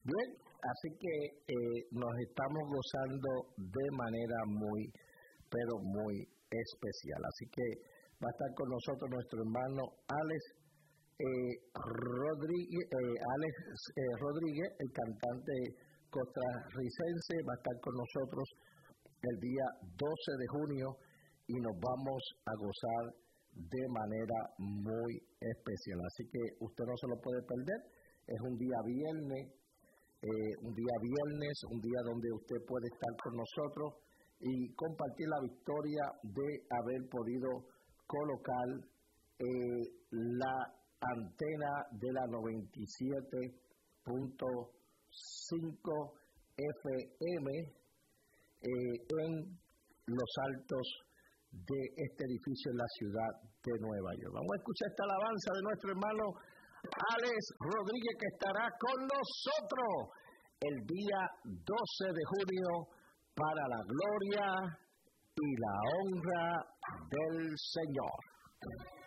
Bien, así que nos estamos gozando de manera muy, pero muy especial. Así que va a estar con nosotros nuestro hermano Alex Rodríguez, el cantante costarricense, va a estar con nosotros el día 12 de junio y nos vamos a gozar de manera muy especial. Así que usted no se lo puede perder. Es un día viernes, un día donde usted puede estar con nosotros y compartir la victoria de haber podido colocar la antena de la 97.5 FM en los altos de este edificio en la ciudad de Nueva York. Vamos a escuchar esta alabanza de nuestro hermano Alex Rodríguez, que estará con nosotros el día 12 de junio para la gloria y la honra del Señor.